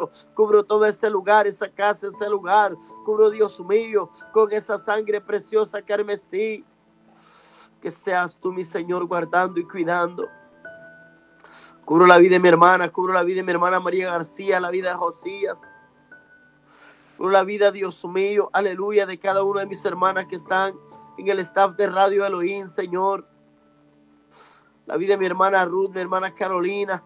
mío. Cubro todo ese lugar, esa casa, ese lugar. Cubro, Dios mío, con esa sangre preciosa carmesí. Que seas tú, mi Señor, guardando y cuidando. Cubro la vida de mi hermana, cubro la vida de mi hermana María García, la vida de Josías. Cubro la vida, Dios mío, aleluya, de cada una de mis hermanas que están en el staff de Radio Elohim, Señor. La vida de mi hermana Ruth, mi hermana Carolina.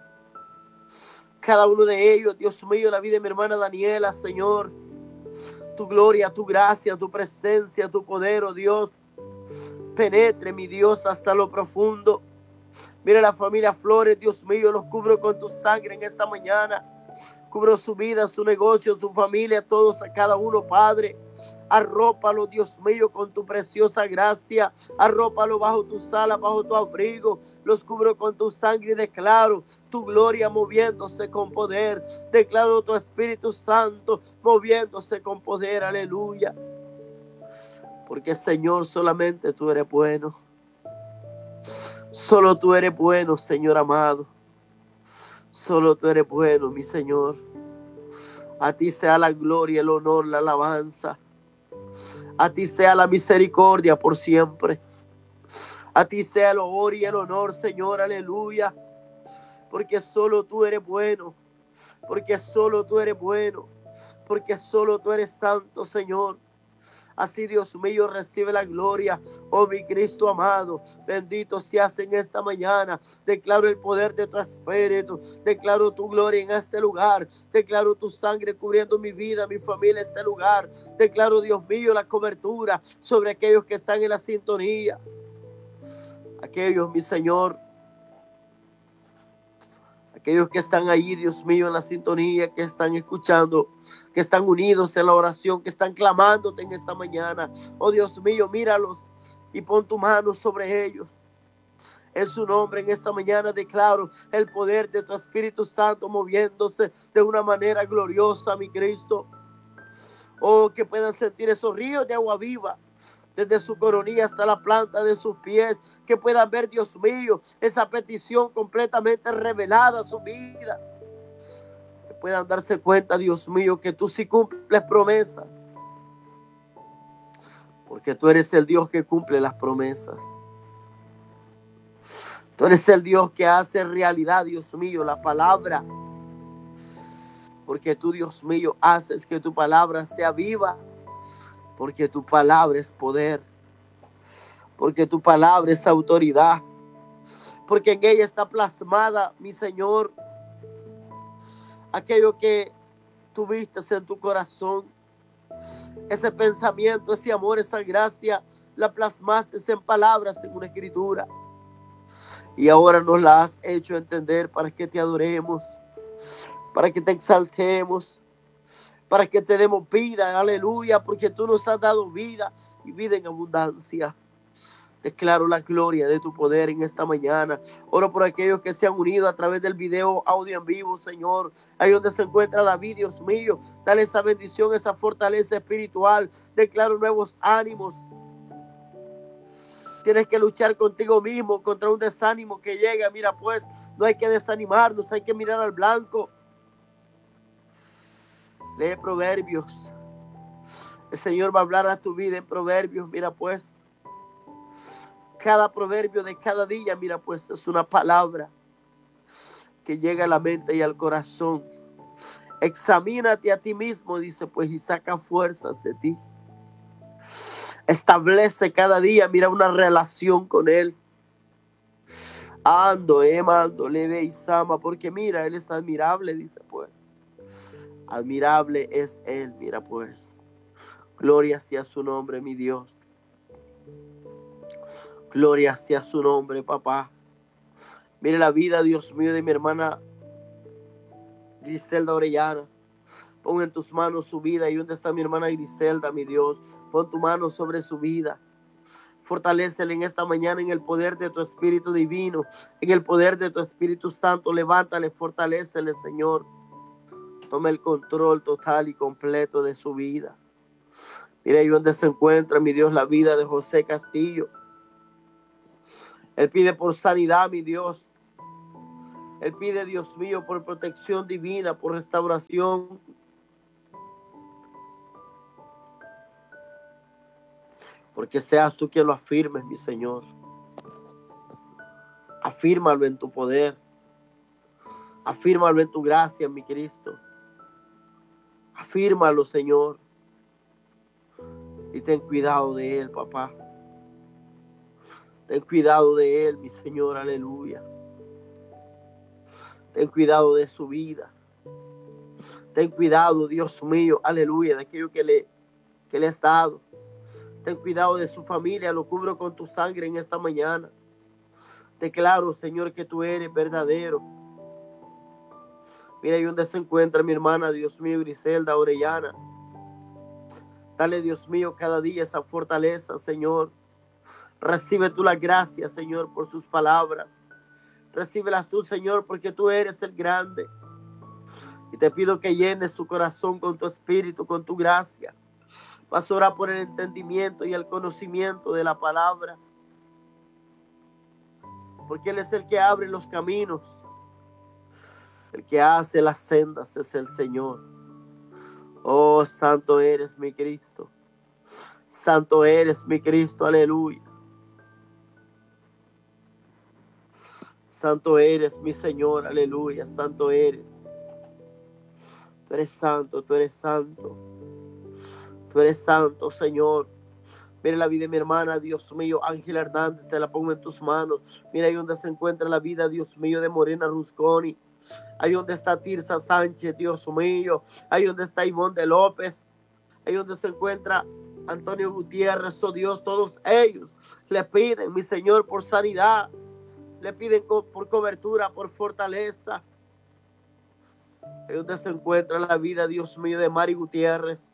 Cada uno de ellos, Dios mío, la vida de mi hermana Daniela, Señor. Tu gloria, tu gracia, tu presencia, tu poder, oh Dios. Penetre, mi Dios, hasta lo profundo. Mira la familia Flores, Dios mío, los cubro con tu sangre en esta mañana. Cubro su vida, su negocio, su familia, todos a cada uno, Padre. Arrópalo, Dios mío, con tu preciosa gracia. Arrópalo bajo tu sala, bajo tu abrigo. Los cubro con tu sangre y declaro tu gloria moviéndose con poder. Declaro tu Espíritu Santo moviéndose con poder. Aleluya. Porque, Señor, solamente tú eres bueno. Solo tú eres bueno, Señor amado. Solo tú eres bueno, mi Señor. A ti sea la gloria, el honor, la alabanza. A ti sea la misericordia por siempre. A ti sea el honor y el honor, Señor, aleluya. Porque solo tú eres bueno. Porque solo tú eres bueno. Porque solo tú eres santo, Señor. Así, Dios mío, recibe la gloria, oh mi Cristo amado. Bendito seas en esta mañana. Declaro el poder de tu Espíritu. Declaro tu gloria en este lugar. Declaro tu sangre cubriendo mi vida, mi familia, este lugar. Declaro, Dios mío, la cobertura sobre aquellos que están en la sintonía. Aquellos, mi Señor, aquellos que están ahí, Dios mío, en la sintonía, que están escuchando, que están unidos en la oración, que están clamándote en esta mañana. Oh Dios mío, míralos y pon tu mano sobre ellos. En su nombre, en esta mañana declaro el poder de tu Espíritu Santo moviéndose de una manera gloriosa, mi Cristo. Oh, que puedan sentir esos ríos de agua viva desde su coronilla hasta la planta de sus pies, que puedan ver, Dios mío, esa petición completamente revelada a su vida, que puedan darse cuenta, Dios mío, que tú sí cumples promesas, porque tú eres el Dios que cumple las promesas. Tú eres el Dios que hace realidad, Dios mío, la palabra, porque tú, Dios mío, haces que tu palabra sea viva, porque tu palabra es poder, porque tu palabra es autoridad, porque en ella está plasmada, mi Señor, aquello que tuviste en tu corazón, ese pensamiento, ese amor, esa gracia, la plasmaste en palabras, en una escritura, y ahora nos la has hecho entender para que te adoremos, para que te exaltemos, para que te demos vida, aleluya, porque tú nos has dado vida y vida en abundancia. Declaro la gloria de tu poder en esta mañana. Oro por aquellos que se han unido a través del video audio en vivo, Señor. Ahí donde se encuentra David, Dios mío. Dale esa bendición, esa fortaleza espiritual. Declaro nuevos ánimos. Tienes que luchar contigo mismo contra un desánimo que llega. Mira, pues, no hay que desanimarnos, hay que mirar al blanco. Lee Proverbios. El Señor va a hablar a tu vida en Proverbios. Mira, pues, cada proverbio de cada día, mira, pues, es una palabra que llega a la mente y al corazón. Examínate a ti mismo, dice, pues, y saca fuerzas de ti. Establece cada día, mira, una relación con Él. Ando, mando, leve y sama, porque mira, Él es admirable, dice, pues. Admirable es Él, mira, pues. Gloria sea su nombre, mi Dios. Gloria sea su nombre, papá. Mire la vida, Dios mío, de mi hermana Griselda Orellana. Pon en tus manos su vida. ¿Y dónde está mi hermana Griselda, mi Dios? Pon tu mano sobre su vida. Fortalécele en esta mañana en el poder de tu Espíritu Divino, en el poder de tu Espíritu Santo. Levántale, fortalécele, Señor. Toma el control total y completo de su vida. Mira ahí donde se encuentra, mi Dios, la vida de José Castillo. Él pide por sanidad, mi Dios. Él pide, Dios mío, por protección divina, por restauración. Porque seas tú quien lo afirmes, mi Señor. Afírmalo en tu poder. Afírmalo en tu gracia, mi Cristo. Afírmalo, Señor. Y ten cuidado de él, papá. Ten cuidado de él, mi Señor, aleluya. Ten cuidado de su vida. Ten cuidado, Dios mío, aleluya, de aquello que le has dado. Ten cuidado de su familia, lo cubro con tu sangre en esta mañana. Declaro, Señor, que tú eres verdadero. Mira ahí donde se encuentra mi hermana, Dios mío, Griselda Orellana. Dale, Dios mío, cada día esa fortaleza, Señor. Recibe tú la gracia, Señor, por sus palabras. Recíbelas tú, Señor, porque tú eres el grande. Y te pido que llenes su corazón con tu espíritu, con tu gracia. Vas a orar por el entendimiento y el conocimiento de la palabra. Porque Él es el que abre los caminos. El que hace las sendas es el Señor. Oh, santo eres mi Cristo. Santo eres mi Cristo, aleluya. Santo eres mi Señor, aleluya. Santo eres. Tú eres santo, tú eres santo. Tú eres santo, Señor. Mira la vida de mi hermana, Dios mío, Ángela Hernández, te la pongo en tus manos. Mira ahí donde se encuentra la vida, Dios mío, de Morena Rusconi. Ahí donde está Tirsa Sánchez, Dios mío. Ahí donde está Ivonne de López. Ahí donde se encuentra Antonio Gutiérrez, oh Dios, todos ellos le piden, mi Señor, por sanidad. Le piden por cobertura, por fortaleza. Ahí donde se encuentra la vida, Dios mío, de Mari Gutiérrez.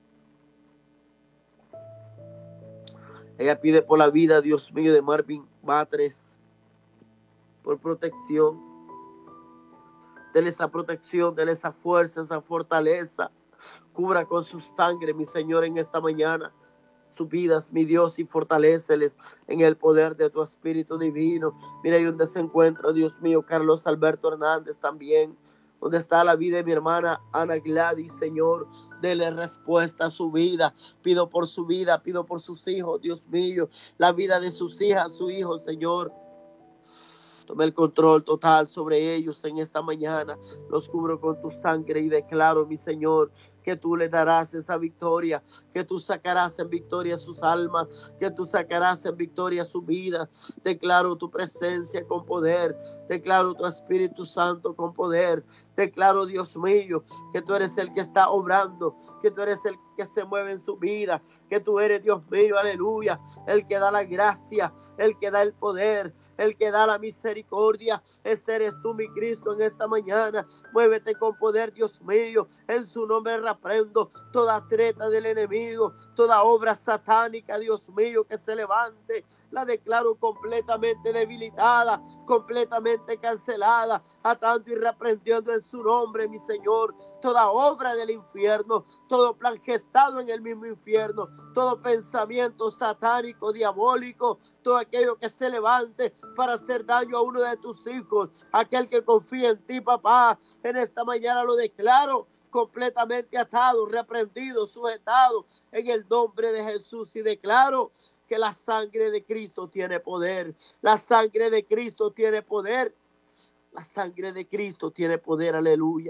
Ella pide por la vida, Dios mío, de Marvin Batres, por protección. Dele esa protección, dele esa fuerza, esa fortaleza. Cubra con su sangre, mi Señor, en esta mañana sus vidas, mi Dios, y fortaléceles en el poder de tu Espíritu Divino. Mira ahí donde se encuentra, Dios mío, Carlos Alberto Hernández también. Donde está la vida de mi hermana Ana Gladys, Señor, dele respuesta a su vida. Pido por su vida, pido por sus hijos, Dios mío, la vida de sus hijas, su hijo, Señor. Toma el control total sobre ellos en esta mañana. Los cubro con tu sangre y declaro, mi Señor, que tú le darás esa victoria, que tú sacarás en victoria sus almas, que tú sacarás en victoria su vida. Declaro tu presencia con poder, declaro tu Espíritu Santo con poder. Declaro, Dios mío, que tú eres el que está obrando, que tú eres el que se mueve en su vida, que tú eres, Dios mío, aleluya, el que da la gracia, el que da el poder, el que da la misericordia. Ese eres tú, mi Cristo, en esta mañana. Muévete con poder, Dios mío. En su nombre reprendo toda treta del enemigo, toda obra satánica, Dios mío, que se levante. La declaro completamente debilitada, completamente cancelada, atando y reprendiendo en su nombre, mi Señor, toda obra del infierno, todo plan gestado en el mismo infierno, todo pensamiento satánico, diabólico, todo aquello que se levante para hacer daño a uno de tus hijos, aquel que confía en ti, papá. En esta mañana lo declaro completamente atado, reprendido, sujetado en el nombre de Jesús, y declaro que la sangre de Cristo tiene poder. La sangre de Cristo tiene poder. La sangre de Cristo tiene poder, aleluya.